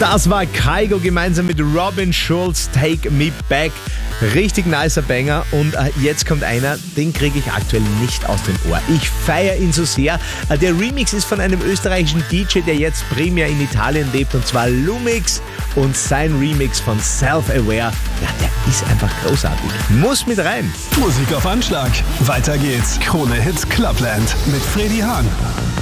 Das war Kygo gemeinsam mit Robin Schulz, Take Me Back. Richtig nicer Banger. Und jetzt kommt einer, den kriege ich aktuell nicht aus dem Ohr. Ich feiere ihn so sehr. Der Remix ist von einem österreichischen DJ, der jetzt primär in Italien lebt, und zwar Lumix. Und sein Remix von Self-Aware, ja, der ist einfach großartig. Muss mit rein. Musik auf Anschlag. Weiter geht's. Krone Hits Clubland mit Freddy Hahn.